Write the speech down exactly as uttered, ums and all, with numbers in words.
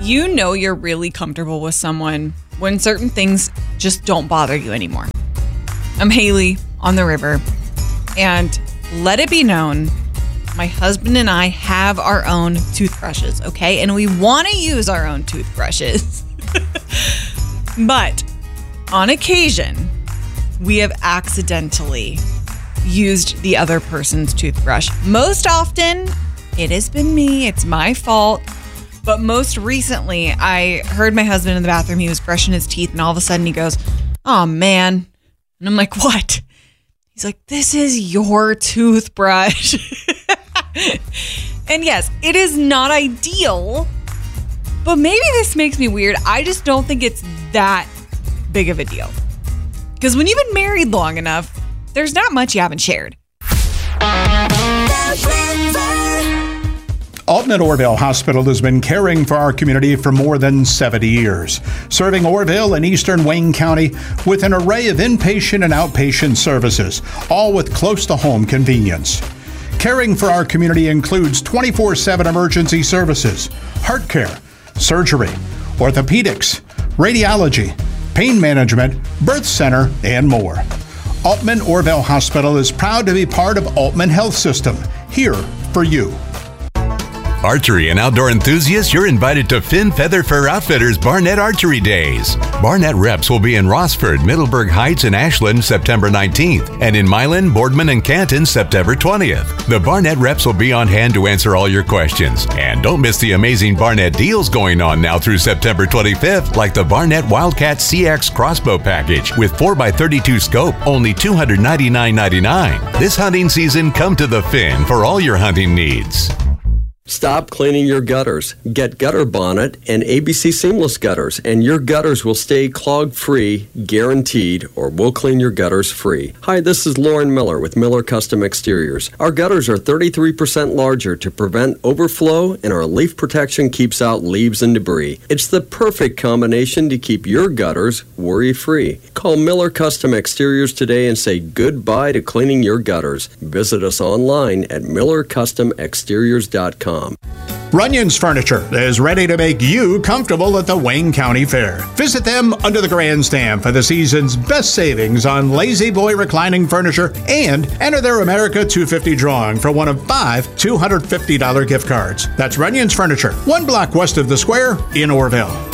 You know you're really comfortable with someone when certain things just don't bother you anymore. I'm Haley on the river, and let it be known, my husband and I have our own toothbrushes, okay? And we want to use our own toothbrushes. But on occasion, we have accidentally used the other person's toothbrush. Most often, it has been me. It's my fault. But most recently, I heard my husband in the bathroom. He was brushing his teeth, and all of a sudden he goes, "Oh, man." And I'm like, "What?" He's like, "This is your toothbrush." And yes, it is not ideal, but maybe this makes me weird. I just don't think it's that big of a deal. Because when you've been married long enough, there's not much you haven't shared. Altman Orville Hospital has been caring for our community for more than seventy years, serving Orville and eastern Wayne County with an array of inpatient and outpatient services, all with close-to-home convenience. Caring for our community includes twenty-four seven emergency services, heart care, surgery, orthopedics, radiology, pain management, birth center, and more. Altman Orville Hospital is proud to be part of Altman Health System, here for you. Archery and outdoor enthusiasts, you're invited to Finn Feather Fur Outfitters Barnett Archery Days. Barnett reps will be in Rossford, Middleburg Heights, and Ashland September nineteenth, and in Milan, Boardman, and Canton September twentieth. The Barnett reps will be on hand to answer all your questions. And don't miss the amazing Barnett deals going on now through September twenty-fifth, like the Barnett Wildcat C X Crossbow Package with four by thirty-two scope, only two hundred ninety-nine ninety-nine. This hunting season, come to the Finn for all your hunting needs. Stop cleaning your gutters. Get Gutter Bonnet and A B C Seamless Gutters, and your gutters will stay clog-free, guaranteed, or we'll clean your gutters free. Hi, this is Lauren Miller with Miller Custom Exteriors. Our gutters are thirty-three percent larger to prevent overflow, and our leaf protection keeps out leaves and debris. It's the perfect combination to keep your gutters worry-free. Call Miller Custom Exteriors today and say goodbye to cleaning your gutters. Visit us online at miller custom exteriors dot com. Runyon's Furniture is ready to make you comfortable at the Wayne County Fair. Visit them under the grandstand for the season's best savings on Lazy Boy reclining furniture and enter their America two fifty drawing for one of five two hundred fifty dollars gift cards. That's Runyon's Furniture, one block west of the square in Orville.